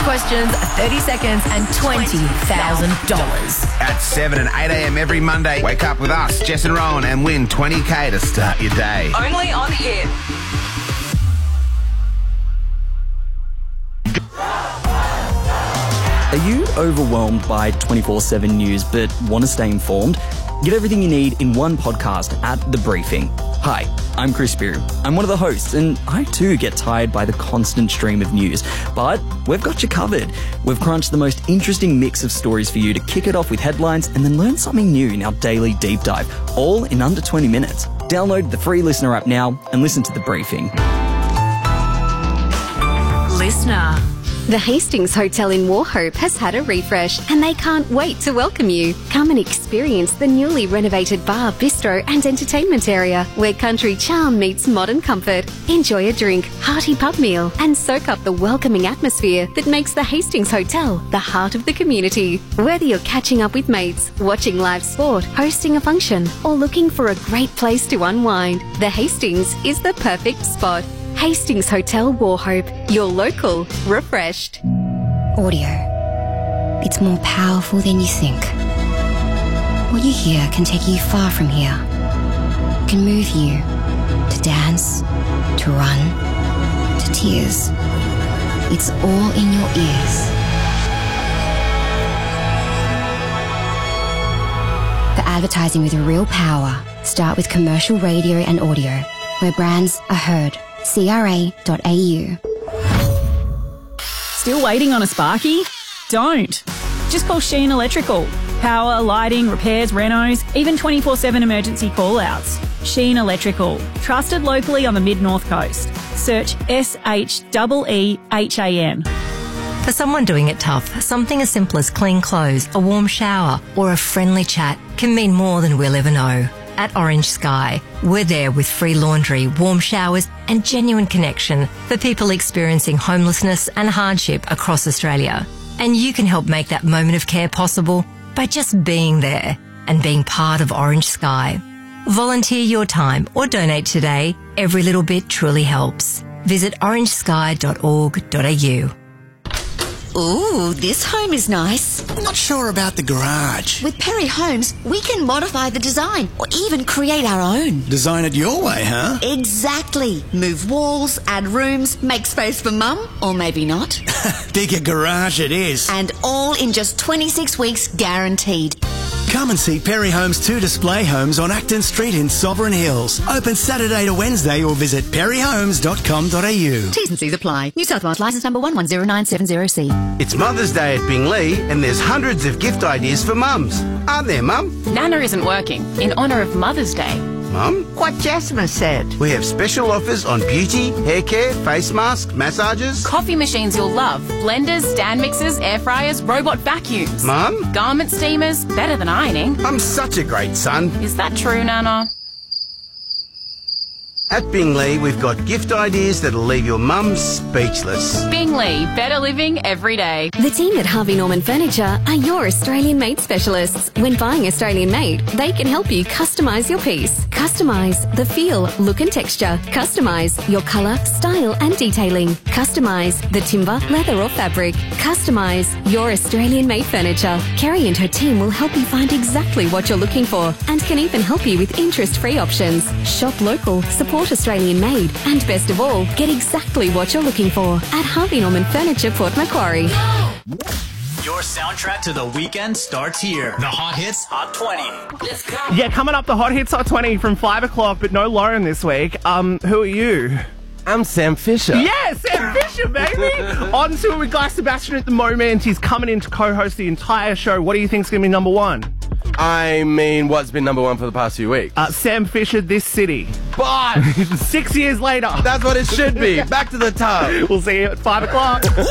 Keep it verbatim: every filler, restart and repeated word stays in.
questions, thirty seconds, and twenty thousand dollars. At seven and eight a.m. every Monday, wake up with us, Jess and Rowan, and win twenty K to start your day. Only on Hit. Are you overwhelmed by twenty-four seven news but want to stay informed? Get everything you need in one podcast at The Briefing. Hi, I'm Chris Spear. I'm one of the hosts, and I too get tired by the constant stream of news. But we've got you covered. We've crunched the most interesting mix of stories for you to kick it off with headlines and then learn something new in our daily deep dive, all in under twenty minutes. Download the free Listener app now and listen to The Briefing. Listener. The Hastings Hotel in Wauchope has had a refresh and they can't wait to welcome you. Come and experience the newly renovated bar, bistro and entertainment area where country charm meets modern comfort. Enjoy a drink, hearty pub meal and soak up the welcoming atmosphere that makes the Hastings Hotel the heart of the community. Whether you're catching up with mates, watching live sport, hosting a function or looking for a great place to unwind, the Hastings is the perfect spot. Hastings Hotel Wauchope, your local refreshed. Audio. It's more powerful than you think. What you hear can take you far from here. Can move you to dance, to run, to tears. It's all in your ears. The advertising with real power. Start with commercial radio and audio, where brands are heard. C R A dot A U. Still waiting on a Sparky? Don't. Just call Sheen Electrical. Power, lighting, repairs, renos, even twenty-four seven emergency call-outs. Sheen Electrical. Trusted locally on the mid-north coast. Search S H E E H A N. For someone doing it tough, something as simple as clean clothes, a warm shower, or a friendly chat can mean more than we'll ever know. At Orange Sky, we're there with free laundry, warm showers and genuine connection for people experiencing homelessness and hardship across Australia. And you can help make that moment of care possible by just being there and being part of Orange Sky. Volunteer your time or donate today. Every little bit truly helps. Visit orange sky dot org dot a u. Ooh, this home is nice. I'm not sure about the garage. With Perry Homes, we can modify the design or even create our own. Design it your way, huh? Exactly. Move walls, add rooms, make space for mum, or maybe not. Bigger garage it is. And all in just twenty-six weeks guaranteed. Come and see Perry Homes two display homes on Acton Street in Sovereign Hills. Open Saturday to Wednesday or visit perry homes dot com dot a u. T's and C's apply. New South Wales licence number one one zero nine seven zero C. It's Mother's Day at Binglee and there's hundreds of gift ideas for mums. Aren't there, Mum? Nana isn't working in honour of Mother's Day. Mum? What Jasmine said. We have special offers on beauty, hair care, face masks, massages. Coffee machines you'll love. Blenders, stand mixers, air fryers, robot vacuums. Mum? Garment steamers, better than ironing. I'm such a great son. Is that true, Nana? At Binglee, we've got gift ideas that'll leave your mum speechless. Binglee, better living every day. The team at Harvey Norman Furniture are your Australian-made specialists. When buying Australian-made, they can help you customise your piece. Customise the feel, look and texture. Customise your colour, style and detailing. Customise the timber, leather or fabric. Customise your Australian-made furniture. Kerry and her team will help you find exactly what you're looking for and can even help you with interest-free options. Shop local, support Australian made, and best of all, get exactly what you're looking for at Harvey Norman Furniture, Port Macquarie. Your soundtrack to the weekend starts here. The Hot Hits Hot twenty. Let's go. Yeah, coming up, the Hot Hits Hot twenty from five o'clock, but no Lauren this week. Um, who are you? I'm Sam Fisher. Yeah, Sam Fisher, baby! On to it with Guy Sebastian at the moment. He's coming in to co-host the entire show. What do you think's going to be number one? I mean, what's been number one for the past few weeks? Uh, Sam Fisher, This City. But Six years later. That's what it should be. Back to the top. We'll see you at five o'clock.